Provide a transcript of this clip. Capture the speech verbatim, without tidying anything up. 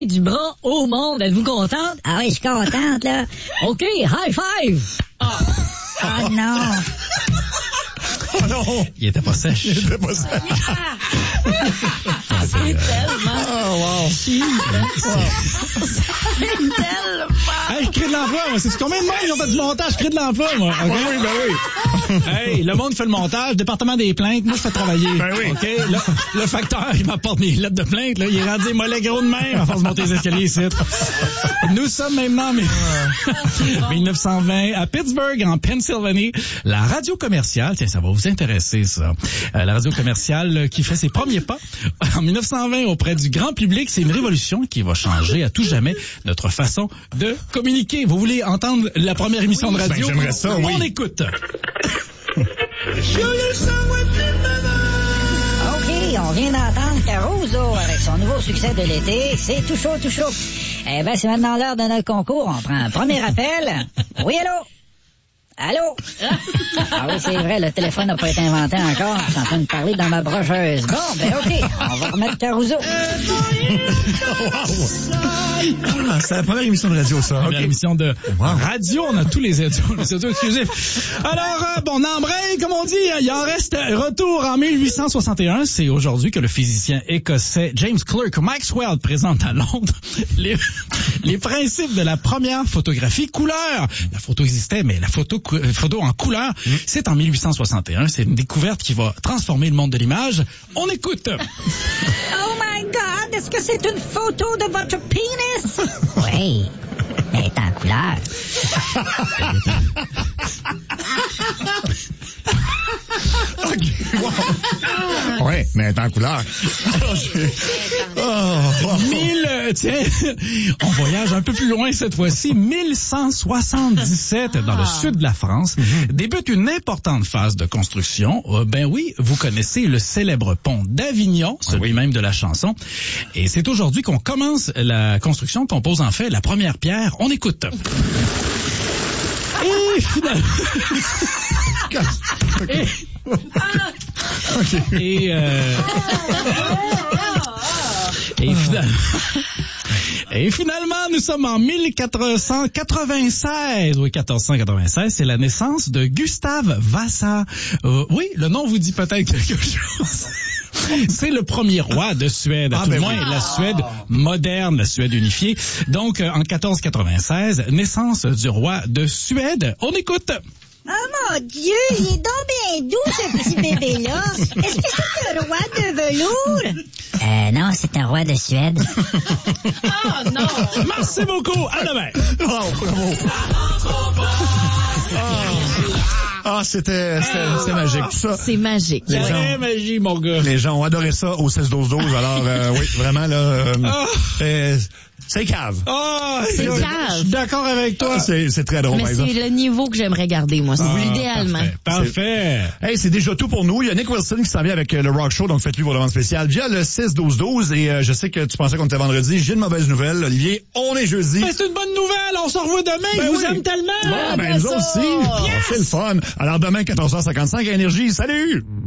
du bras au monde. Êtes-vous contente? Ah oui, je suis contente, là. OK, high five! Ah oh, non. Oh non! Il était pas sèche. Il était pas sèche. C'est tellement... Oh, wow. cheap. C'est tellement... Hey, je crée de l'emploi, moi. C'est combien de monde ils ont fait du montage? Je crée de l'emploi, moi. OK? Oui, ben oui. Hey, le monde fait le montage, département des plaintes, moi je fais travailler. Ben oui. OK? Le, le facteur, il m'apporte des lettres de plainte, là. Il est rendu mollet gros de même à force de monter les escaliers ici. Nous sommes maintenant en mille neuf cent vingt à Pittsburgh, en Pennsylvanie. La radio commerciale, tiens, ça va vous intéresser, ça. Euh, la radio commerciale euh, qui fait ses premiers pas en mille neuf cent vingt auprès du grand public. C'est une révolution qui va changer à tout jamais notre façon de communiquer. Vous voulez entendre la première émission oui, de radio? Ben, j'aimerais ça, oui. On écoute. OK, on vient d'entendre Caruso avec son nouveau succès de l'été. C'est tout chaud, tout chaud. Eh ben, c'est maintenant l'heure de notre concours. On prend un premier appel. Oui, allô? Allô? Ah oui, c'est vrai, le téléphone n'a pas été inventé encore. Je suis en train de parler dans ma brocheuse. Bon, ben OK, on va remettre Caruso. Ah, c'est la première émission de radio, ça. Première Okay. émission de Wow. radio. On a tous les audios, les audios exclusifs. Alors, euh, bon, on embraye, comme on dit. Il en reste retour en mille huit cent soixante et un. C'est aujourd'hui que le physicien écossais James Clerk Maxwell présente à Londres les, les principes de la première photographie couleur. La photo existait, mais la photo, photo en couleur, mm. c'est en mille huit cent soixante et un. C'est une découverte qui va transformer le monde de l'image. On écoute. Oh my God, est-ce que c'est une photo de votre pénis? Oui, mais elle est en couleur. OK, wow. Ouais, mais elle est en couleur. Oh, wow. Mille, euh, tiens, on voyage un peu plus loin cette fois-ci. mille cent soixante-dix-sept, dans le sud de la France, mm-hmm. débute une importante phase de construction. Euh, ben oui, vous connaissez le célèbre pont d'Avignon, celui oui. même de la chanson. Et c'est aujourd'hui qu'on commence la construction, qu'on pose en fait la première pierre. On écoute. Et finalement... Okay. Et, okay. et, euh, et, finalement, et finalement, nous sommes en mille quatre cent quatre-vingt-seize. Oui, quatorze cent quatre-vingt-seize, c'est la naissance de Gustav Vasa. Euh, oui, le nom vous dit peut-être quelque chose. C'est le premier roi de Suède, à ah, tout ben le moins oui. la Suède moderne, la Suède unifiée. Donc, en quatorze cent quatre-vingt-seize, naissance du roi de Suède. On écoute. Oh mon Dieu, il est donc bien doux, ce petit bébé-là. Est-ce que c'est un roi de velours? Euh, non, c'est un roi de Suède. Oh non! Merci beaucoup, à demain! Oh, bravo! Oh. Ah, c'était, c'était, c'était magique. Ça, c'est magique. C'est vrai, magie, mon gars. Les gens ont adoré ça au seize douze douze. Alors, euh, oui, vraiment, là, euh, oh. euh, c'est cave. Oh, c'est cave. Je suis d'accord avec toi. C'est, c'est très drôle. Mais c'est le niveau que j'aimerais garder, moi. C'est ah, idéalement. Parfait. parfait. C'est... Hey, c'est déjà tout pour nous. Il y a Nick Wilson qui s'en vient avec euh, le Rock Show, donc faites-lui vos demandes spéciales via le six douze douze. Et euh, je sais que tu pensais qu'on était vendredi. J'ai une mauvaise nouvelle, Olivier. On est jeudi. Mais c'est une bonne nouvelle. On se revoit demain. Ben je oui. vous aime tellement. Bon, ben nous aussi. Yes. C'est le fun. Alors demain, quatorze heures cinquante-cinq à Énergie. Salut!